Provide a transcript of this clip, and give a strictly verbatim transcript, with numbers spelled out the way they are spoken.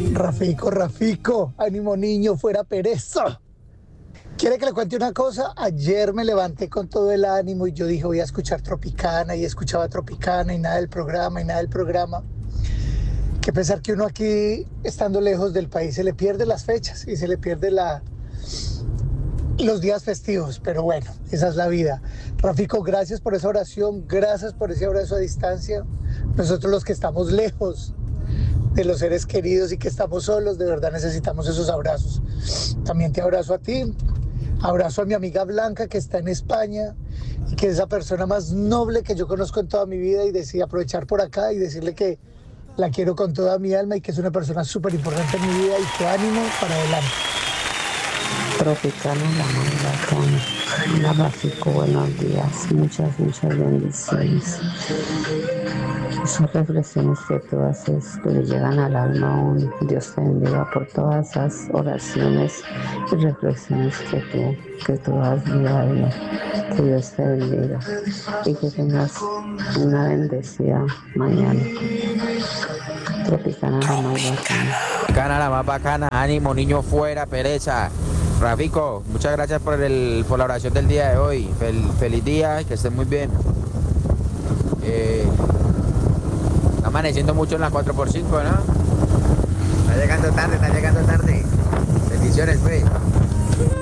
Rafico, Rafico, ánimo niño, fuera pereza. ¿Quiere que le cuente una cosa? Ayer me levanté con todo el ánimo y yo dije voy a escuchar Tropicana y escuchaba Tropicana y nada del programa y nada del programa. Que pensar que uno aquí, estando lejos del país, se le pierde las fechas y se le pierde la, los días festivos, pero bueno, esa es la vida. Rafico, gracias por esa oración, gracias por ese abrazo a distancia. Nosotros los que estamos lejos de los seres queridos y que estamos solos, de verdad necesitamos esos abrazos. También te abrazo a ti, abrazo a mi amiga Blanca que está en España y que es la persona más noble que yo conozco en toda mi vida y decidí aprovechar por acá y decirle que la quiero con toda mi alma y que es una persona súper importante en mi vida y que ánimo para adelante. Tropicana, la más bacana. Hola, Rafico, buenos días. Muchas, muchas bendiciones. Esas reflexiones que tú haces que le llegan al alma a uno. Dios te bendiga por todas esas oraciones y reflexiones que tú, que tú das día a día. Que Dios te bendiga y que tengas una bendecida mañana. Tropicana, la más bacana. Tropicana, la más bacana. Ánimo, niño, fuera pereza. Rafico, muchas gracias por, el, por la oración del día de hoy. Fel, feliz día y que estés muy bien. Eh, está amaneciendo mucho en la cuatro por cinco, ¿no? Está llegando tarde, está llegando tarde. Bendiciones, pues.